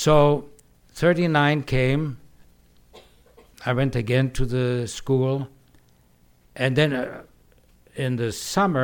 So 39 came. I went again to the school. And then in the summer,